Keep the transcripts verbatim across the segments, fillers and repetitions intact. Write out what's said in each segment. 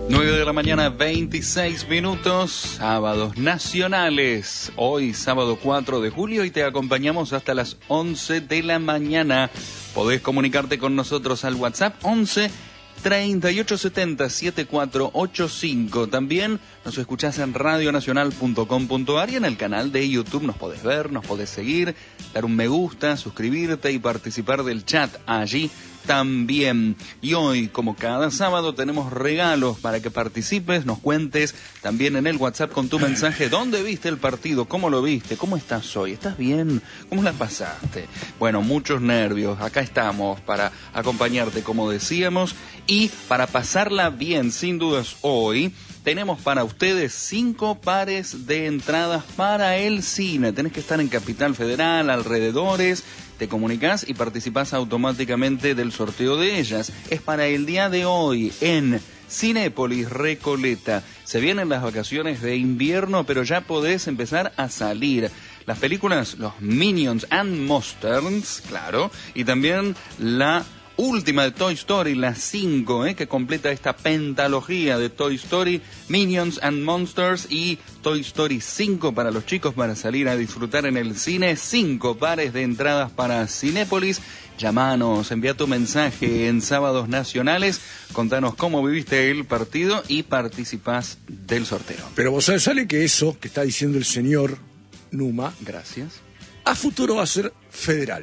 nueve de la mañana, veintiséis minutos, sábados nacionales. Hoy, sábado cuatro de julio, y te acompañamos hasta las once de la mañana. Podés comunicarte con nosotros al WhatsApp once treinta y ocho setenta setenta y cuatro ochenta y cinco. También nos escuchás en radio nacional punto com punto a r y en el canal de YouTube nos podés ver, nos podés seguir, dar un me gusta, suscribirte y participar del chat allí también. Y hoy, como cada sábado, tenemos regalos para que participes, nos cuentes también en el WhatsApp con tu mensaje dónde viste el partido, cómo lo viste, cómo estás hoy, ¿estás bien? ¿Cómo la pasaste? Bueno, muchos nervios, acá estamos para acompañarte, como decíamos, y para pasarla bien, sin dudas, hoy tenemos para ustedes cinco pares de entradas para el cine. Tenés que estar en Capital Federal, alrededores, te comunicás y participás automáticamente del sorteo de ellas. Es para el día de hoy en Cinépolis Recoleta. Se vienen las vacaciones de invierno, pero ya podés empezar a salir. Las películas, los Minions and Monsters, claro, y también la última de Toy Story, la cinco, ¿eh? que completa esta pentalogía de Toy Story, Minions and Monsters y Toy Story cinco para los chicos para salir a disfrutar en el cine. Cinco pares de entradas para Cinépolis. Llamanos, envía tu mensaje en Sábados Nacionales, contanos cómo viviste el partido y participás del sorteo. Pero vos sabés, sale que eso que está diciendo el señor Numa, gracias, a futuro va a ser federal.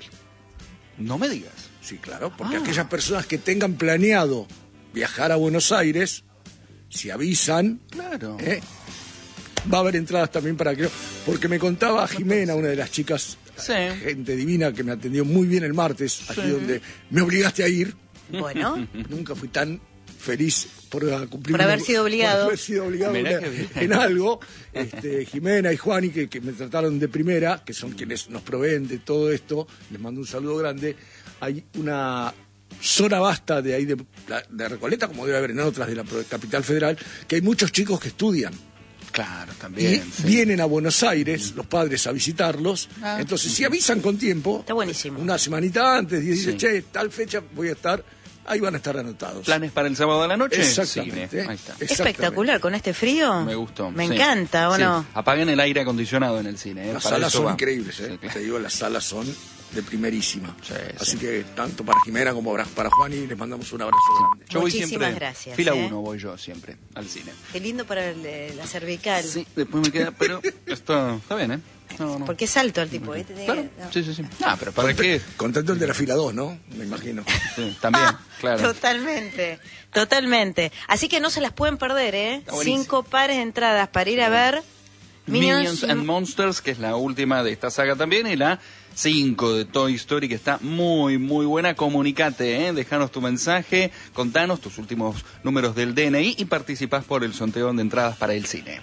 No me digas. Sí, claro, porque ah. aquellas personas que tengan planeado viajar a Buenos Aires, si avisan, claro, ¿eh? va a haber entradas también para que... Porque me contaba Jimena, una de las chicas, sí. gente divina, que me atendió muy bien el martes, aquí sí. donde me obligaste a ir. Bueno. Nunca fui tan feliz por cumplir... Por haber sido obligado. Por haber sido obligado en, en algo. Este, Jimena y Juani, que, que me trataron de primera, que son quienes nos proveen de todo esto, les mando un saludo grande. Hay una zona vasta de ahí de, de Recoleta, como debe haber en otras de la Capital Federal, que hay muchos chicos que estudian. Claro, también. Y sí. vienen a Buenos Aires, los padres a visitarlos. Ah, entonces, si avisan con tiempo, está buenísimo. Una semanita antes, y dicen, sí. che, tal fecha voy a estar, ahí van a estar anotados. ¿Planes para el sábado de la noche? Exactamente. Ahí está. Espectacular, con este frío. Me gustó. Me sí. encanta, ¿o sí. no? Apaguen el aire acondicionado en el cine. ¿eh? Las para salas eso son va. increíbles, ¿eh? Sí, claro. Te digo, las salas son de primerísima. Sí, Así sí. que tanto para Jimena como para Juani les mandamos un abrazo grande. Yo voy Muchísimas siempre, gracias. Fila ¿eh? uno voy yo siempre al cine. Qué lindo para el, la cervical. Sí, después me queda, pero está, está bien, ¿eh? No, no. Porque es alto el tipo, ¿eh? Claro, no. sí, sí, sí. Ah, pero ¿para qué? Contento el de la fila dos, ¿no? Me imagino. Sí, también, Ah, claro. Totalmente, totalmente. Así que no se las pueden perder, ¿eh? Cinco pares de entradas para ir a ver Minions, Minions and Monsters, que es la última de esta saga también, y la cinco de Toy Story, que está muy, muy buena. Comunicate, ¿eh? Déjanos tu mensaje, contanos tus últimos números del D N I y participás por el sorteo de entradas para el cine.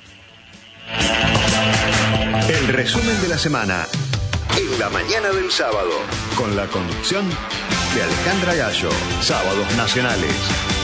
El resumen de la semana en la mañana del sábado, con la conducción de Alejandra Gallo. Sábados Nacionales.